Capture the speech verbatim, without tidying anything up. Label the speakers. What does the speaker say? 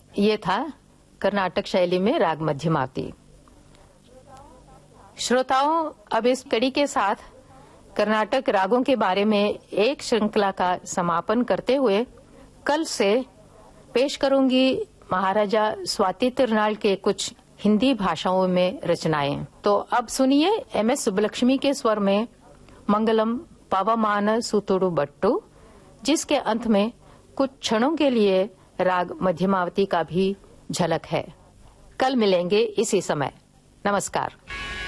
Speaker 1: ये था कर्नाटक शैली में राग मध्यमावती। श्रोताओं, अब इस कड़ी के साथ कर्नाटक रागों के बारे में एक श्रृंखला का समापन करते हुए कल से पेश करूंगी महाराजा स्वाति तिरुनाल के कुछ हिंदी भाषाओं में रचनाएं। तो अब सुनिए एम एस सुब्बलक्ष्मी के स्वर में मंगलम पवमान सुतुडु बट्टू, जिसके अंत में कुछ क्षणों के लिए राग मध्यमावती का भी झलक है। कल मिलेंगे इसी समय। नमस्कार।